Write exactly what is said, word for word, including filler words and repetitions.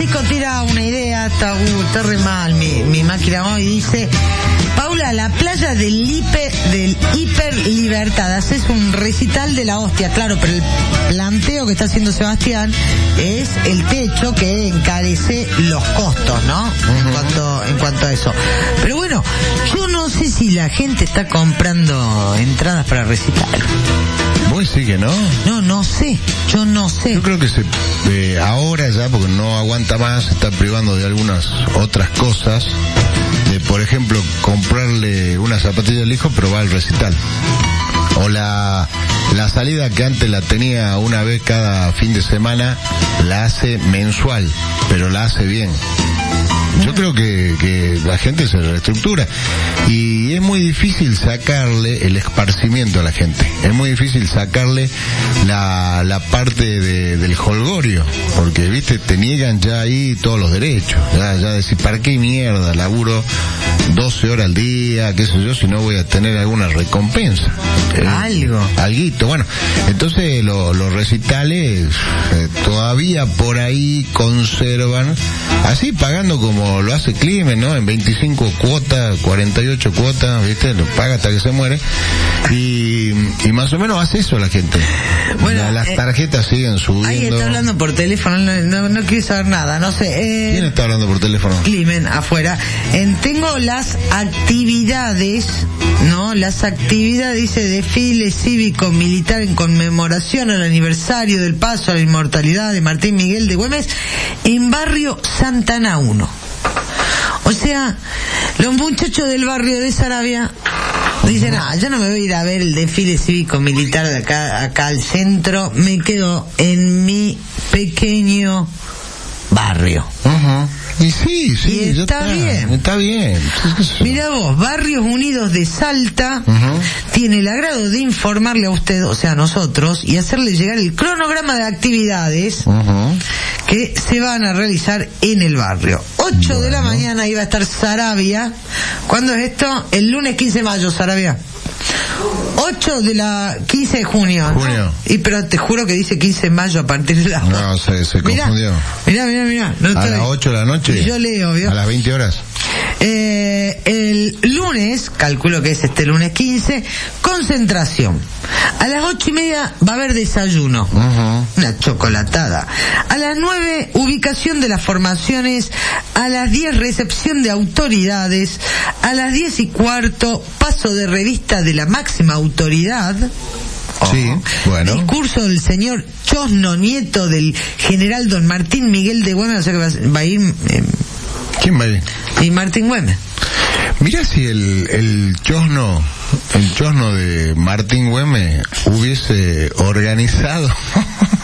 Francisco tira una idea, está, uh, está re mal mi, mi máquina hoy, dice: Paula, la playa del hiper, del hiper Libertad, haces un recital de la hostia, claro, pero el planteo que está haciendo Sebastián es el techo que encarece los costos, ¿no? Uh-huh. En cuanto, en cuanto a eso. Pero bueno, yo no sé si la gente está comprando entradas para recital. Vos sí que no. No, no sé, yo no sé. Yo creo que se, eh, ahora ya, porque no aguanta más, se está privando de algunas otras cosas, de por ejemplo comprarle una zapatilla al hijo, pero va al recital. O la, la salida que antes la tenía una vez cada fin de semana, la hace mensual, pero la hace bien. Yo creo que, que la gente se reestructura y es muy difícil sacarle el esparcimiento a la gente, es muy difícil sacarle la, la parte de, del jolgorio, porque viste, te niegan ya ahí todos los derechos, ya, ya decir, ¿para qué mierda laburo doce horas al día, qué sé yo, si no voy a tener alguna recompensa? Eh, Algo. Alguito, bueno, entonces lo, los recitales eh, todavía por ahí conservan, así pagando como lo hace Climen, ¿no? En veinticinco cuotas, cuarenta y ocho cuotas, ¿viste? Lo paga hasta que se muere. Y, y más o menos hace eso la gente. Bueno, la, las eh, tarjetas siguen subiendo. Alguien está hablando por teléfono, no, no, no quiero saber nada, no sé. Eh, ¿Quién está hablando por teléfono? Climen, afuera. En, tengo las actividades, ¿no? Las actividades, dice, desfile cívico-militar en conmemoración al aniversario del paso a la inmortalidad de Martín Miguel de Güemes en barrio Santana uno. O sea, los muchachos del barrio de Saravia dicen: ah, yo no me voy a ir a ver el desfile cívico-militar de acá, acá al centro, me quedo en mi pequeño barrio. Uh-huh. Y sí, sí, y está, está bien. Está bien. Mira vos, Barrios Unidos de Salta uh-huh. tiene el agrado de informarle a usted, o sea, a nosotros, y hacerle llegar el cronograma de actividades uh-huh. que se van a realizar en el barrio. ocho bueno. de la mañana iba a estar Saravia. ¿Cuándo es esto? El lunes quince de mayo, Saravia. ocho de la quince de junio, ¿no? Junio. Y pero te juro que dice quince de mayo a partir de la... No, se, se mirá, confundió. Mirá, mirá, mirá. No a las ocho de la noche. Yo leo, ¿vio? A las veinte horas. Eh, el lunes, calculo que es este lunes quince, concentración. A las ocho y media va a haber desayuno. Uh-huh. Una chocolatada. A las nueve, ubicación de las formaciones. A las diez, recepción de autoridades. A las diez y cuarto, paso de revista de la máxima autoridad. Sí, bueno. Discurso del señor Chosno, nieto del general don Martín Miguel de Güemes, o sea que va, va a ir... Eh, ¿Quién va a ir? Y Martín Güemes. Mirá si el, el chosno, el chosno de Martín Güemes hubiese organizado